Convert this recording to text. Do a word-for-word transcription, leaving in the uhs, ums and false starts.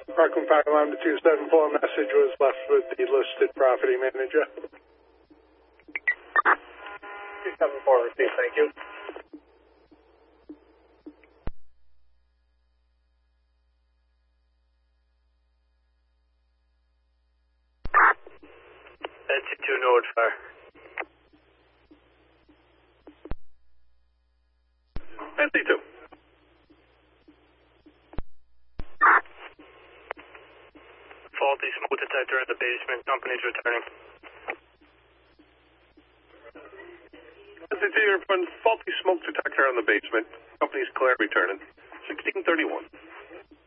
Rockland Power Line to two seven four, message was left with the listed property manager. two seven four, repeat, thank you. That's it, two North Fire. Nancy two. Faulty smoke detector in the basement. Company's returning. Nancy two, you're from faulty smoke detector in the basement. Company's clear, returning. sixteen thirty-one.